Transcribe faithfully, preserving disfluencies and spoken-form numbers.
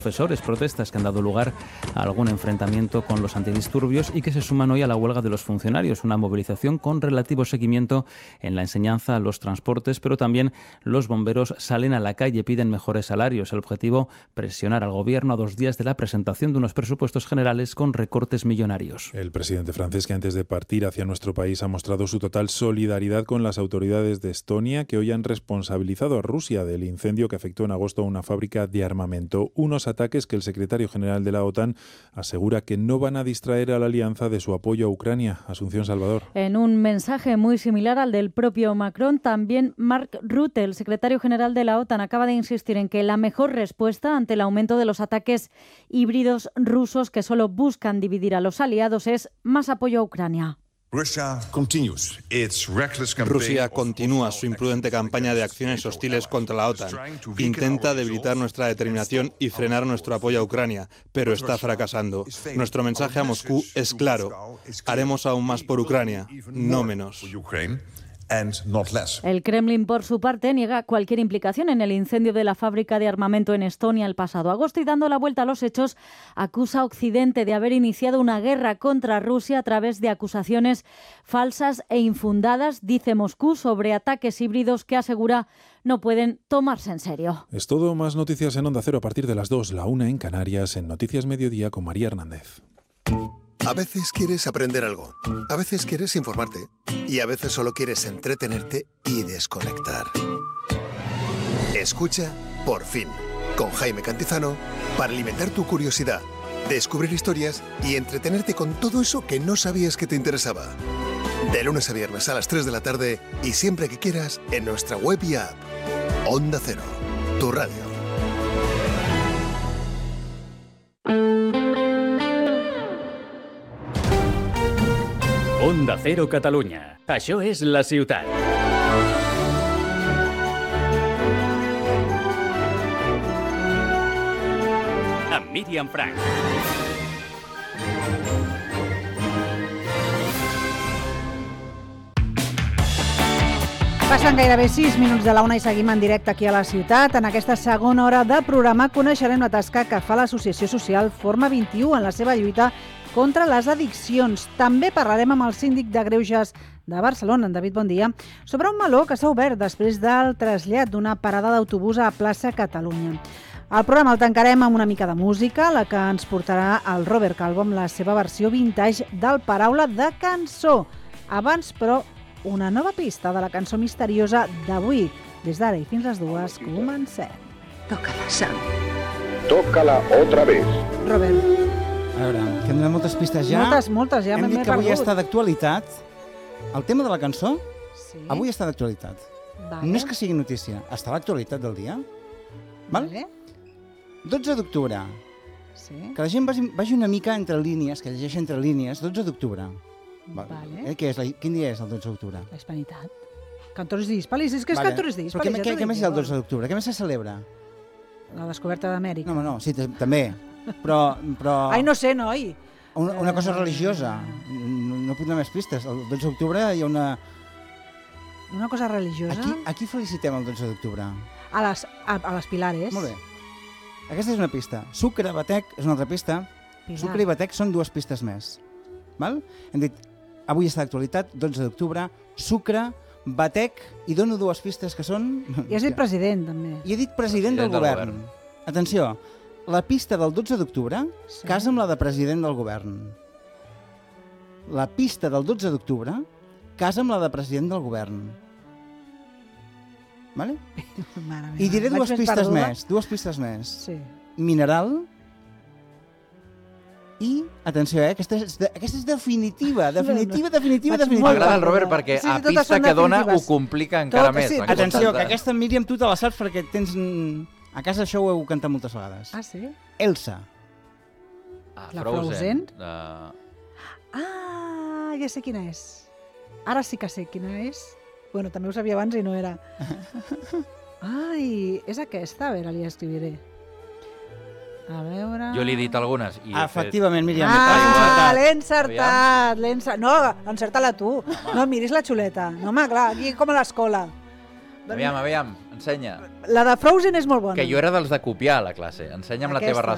Profesores, protestas que han dado lugar a algún enfrentamiento con los antidisturbios y que se suman hoy a la huelga de los funcionarios, una movilización con relativo seguimiento en la enseñanza, los transportes, pero también los bomberos salen a la calle, piden mejores salarios. El objetivo, presionar al gobierno a dos días de la presentación de unos presupuestos generales con recortes millonarios. El presidente francés, que antes de partir hacia nuestro país ha mostrado su total solidaridad con las autoridades de Estonia, que hoy han responsabilizado a Rusia del incendio que afectó en agosto a una fábrica de armamento. Unos ataques que el secretario general de la OTAN asegura que no van a distraer a la alianza de su apoyo a Ucrania. Asunción Salvador. En un mensaje muy similar al del propio Macron, también Mark Rutte, el secretario general de la OTAN, acaba de insistir en que la mejor respuesta ante el aumento de los ataques híbridos rusos que solo buscan dividir a los aliados es más apoyo a Ucrania. Rusia continúa su imprudente campaña de acciones hostiles contra la OTAN. Intenta debilitar nuestra determinación y frenar nuestro apoyo a Ucrania, pero está fracasando. Nuestro mensaje a Moscú es claro. Haremos aún más por Ucrania, no menos. El Kremlin, por su parte, niega cualquier implicación en el incendio de la fábrica de armamento en Estonia el pasado agosto y, dando la vuelta a los hechos, acusa a Occidente de haber iniciado una guerra contra Rusia a través de acusaciones falsas e infundadas, dice Moscú, sobre ataques híbridos que asegura no pueden tomarse en serio. Es todo, más noticias en Onda Cero a partir de las dos, la una en Canarias, en Noticias Mediodía con María Hernández. A veces quieres aprender algo, a veces quieres informarte y a veces solo quieres entretenerte y desconectar. Escucha Por Fin, con Jaime Cantizano, para alimentar tu curiosidad, descubrir historias y entretenerte con todo eso que no sabías que te interesaba. De lunes a viernes a las tres de la tarde y siempre que quieras en nuestra web y app. Onda Cero, tu radio. Onda Cero Catalunya. Això és La Ciutat. Amb Míriam Frank. Passen gairebé sis minuts de la una i seguim en directe aquí a La Ciutat. En aquesta segona hora de programa coneixerem la tasca que fa l'associació social Forma vint-i-u en la seva lluita contra les addiccions. També parlarem amb el síndic de Greuges de Barcelona, en David, bon dia, sobre un meló que s'ha obert després del trasllat d'una parada d'autobús a Plaça Catalunya. El programa el tancarem amb una mica de música, la que ens portarà el Robert Calvo amb la seva versió vintage del Paraula de Cançó. Abans, però, una nova pista de la cançó misteriosa d'avui. Des d'ara i fins les dues, comencem. Toca la sang. Tócala otra vez. Robert. A veure, que hem donat moltes pistes ja. Moltes, moltes, ja hem m'he dit que avui perdut. està d'actualitat. El tema de la cançó, sí. Avui està d'actualitat. Vale. No és que sigui notícia, està a l'actualitat del dia. Val? Vale. dotze d'octubre. Sí. Que la gent vagi, vagi una mica entre línies, que llegeixi entre línies. dotze d'octubre. Vale. Eh, què és la, quin dia és el dotze d'octubre? La hispanitat. Cantoris d'Hispalis, és que és vale. Cantoris d'Hispalis. Però què, què, què més hi ha el dotze d'octubre? Què més se celebra? La descoberta d'Amèrica. No, no, no, sí, també. Però, però... Ai, no sé, noi. Una, una cosa religiosa. No, no puc donar més pistes. El dotze d'octubre hi ha una... Una cosa religiosa? Aquí, aquí felicitem el dotze d'octubre. A les, a, a les Pilares. Molt bé. Aquesta és una pista. Sucre, batec, és una altra pista. Pilar. Sucre i batec són dues pistes més. Val? Hem dit, avui està d'actualitat, dotze d'octubre, sucre, batec, i dono dues pistes que són... I has dit president, també. I he dit president, president del, del govern. govern. Atenció, la pista del dotze d'octubre sí. casa amb la de president del govern. La pista del dotze d'octubre casa amb la de president del govern. Vale? I diré dues pistes més, dues pistes més. Sí. Mineral i, atenció, eh, aquesta, és, aquesta és definitiva, definitiva, definitiva, definitiva. M'agrada el Robert perquè sí, a pista que dona ho complica encara Tot, més. Sí, atenció, que aquesta Míriam tu te la saps perquè tens... A casa això ho heu cantat moltes vegades. Ah, sí? Elsa. Ah, la Frozen? Uh... Ah, ja sé quina és. Ara sí que sé quina és. Bueno, també ho sabia abans i no era. Ai, és aquesta? A veure, li escriviré. A veure... Jo li he dit algunes. I efectivament, fet... Míriam. Ah, l'he encertat. L'he encertat. No, encerta-la tu. No miris la xuleta. No, home, clar, aquí com a l'escola. Aviam, aviam, ensenya. La de Frozen és molt bona. Que jo era dels de copiar a la classe. Ensenya'm Aquesta. la teva